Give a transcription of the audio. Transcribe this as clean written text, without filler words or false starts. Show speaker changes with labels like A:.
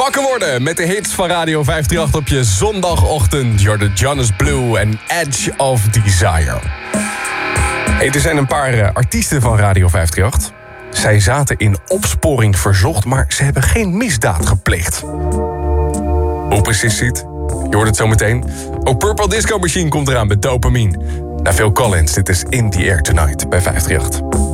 A: Wakker worden met de hits van Radio 538 op je zondagochtend. You're the Jonas Blue en Edge of Desire. Hey, er zijn een paar artiesten van Radio 538. Zij zaten in opsporing verzocht, maar ze hebben geen misdaad gepleegd. Hoe precies zit? Je hoort het zo meteen. Ook Purple Disco Machine komt eraan met Dopamine. Naar Phil Collins, dit is In The Air Tonight bij 538.